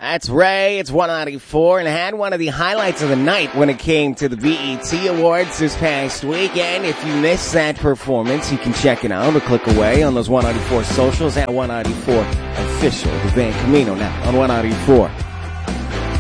That's Ray. It's 194 and had one of the highlights of the night when it came to the BET Awards this past weekend. If you missed that performance, you can check it out or click away on those 194 socials at 194 Official, the Van Camino now on 194.